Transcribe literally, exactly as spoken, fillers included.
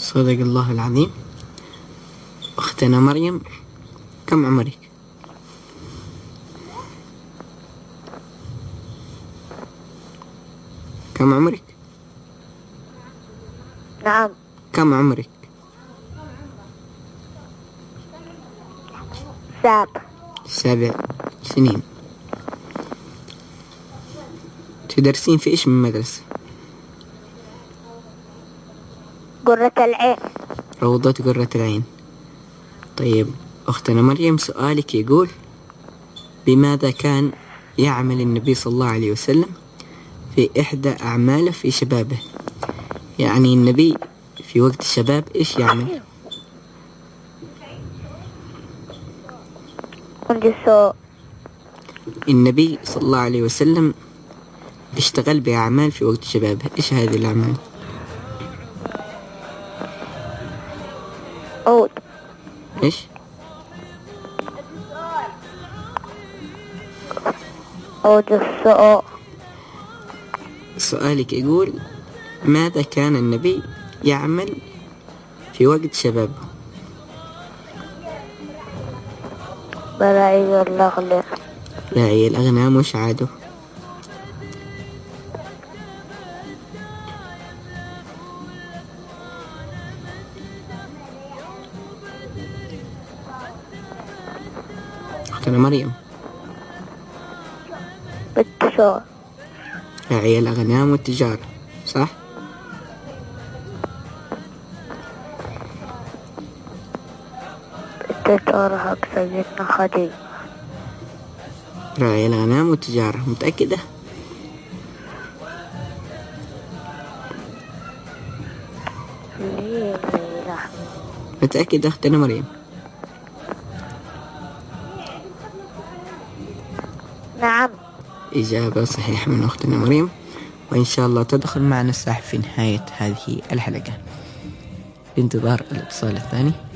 صدق الله العظيم. أختنا مريم، كم عمرك؟ كم عمرك؟ نعم. كم عمرك؟ سابع. سبع سنين. تدرسين في إيش من مدرسة؟ قرة العين. روضة قرة العين. طيب أختنا مريم، سؤالك يقول: بماذا كان يعمل النبي صلى الله عليه وسلم في إحدى أعماله في شبابه؟ يعني النبي في وقت الشباب إيش يعمل؟ عندي سؤال. النبي صلى الله عليه وسلم اشتغل بأعمال في وقت شبابه، إيش هذه الأعمال؟ عود. إيش؟ عود السؤال. سؤالك يقول: ماذا كان النبي يعمل في وقت شبابه؟ برعي الأغنام. راعي الأغنام. وش عاده؟ أختنا مريم. بالتجارة. راعي الأغنام والتجارة، صح؟ بالتجارة حق سيدنا خديجة. راعي الأغنام والتجارة، متأكدة؟ ليه لا. متأكدة أختنا مريم؟ نعم. إجابة صحيحة من أختنا مريم، وإن شاء الله تدخل معنا الساحب في نهاية هذه الحلقة. في انتظار الاتصال الثاني.